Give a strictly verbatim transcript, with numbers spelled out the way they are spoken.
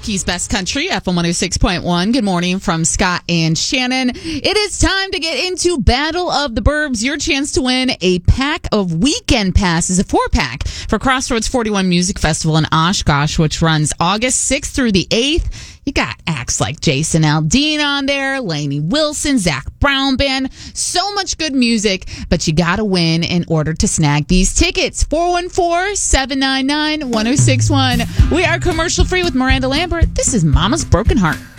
Milwaukee's Best Country, F M one oh six point one. Good morning from Scott and Shannon. It is time to get into Battle of the Burbs. Your chance to win a pack of weekend passes, a four-pack for Crossroads forty-one Music Festival in Oshkosh, which runs August sixth through the eighth. You got acts like Jason Aldean on there, Lainey Wilson, Zach Brown Band. So much good music, but you got to win in order to snag these tickets. four one four, seven nine nine, one oh six one. We are commercial free with Miranda Lambert. This is Mama's Broken Heart.